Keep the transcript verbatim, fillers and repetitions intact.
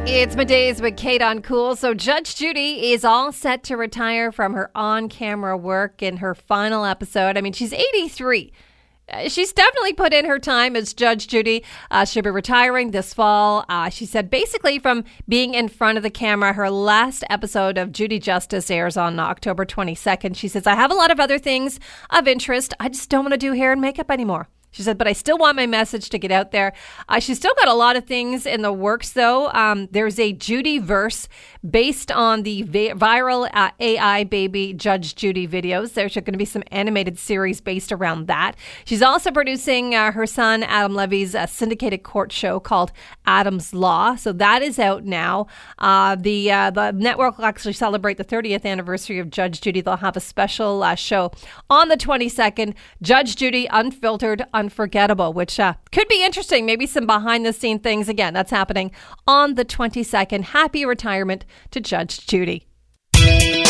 It's Middays with Kate on Cool. So Judge Judy is all set to retire from her on-camera work in her final episode. I mean, she's eighty-three. Uh, She's definitely put in her time as Judge Judy. Uh, she'll be retiring this fall. Uh, she said basically from being in front of the camera, her last episode of Judy Justice airs on October twenty-second. She says, I have a lot of other things of interest. I just don't want to do hair and makeup anymore. She said, but I still want my message to get out there. Uh, she's still got a lot of things in the works, though. Um, there's a Judy-verse based on the vi- viral uh, A I baby Judge Judy videos. There's going to be some animated series based around that. She's also producing uh, her son Adam Levy's uh, syndicated court show called Adam's Law. So that is out now. Uh, the uh, the network will actually celebrate the thirtieth anniversary of Judge Judy. They'll have a special uh, show on the twenty-second, Judge Judy Unfiltered, Unforgettable, which uh, could be interesting. Maybe some behind the scene things. Again, that's happening on the twenty-second. Happy retirement to Judge Judy.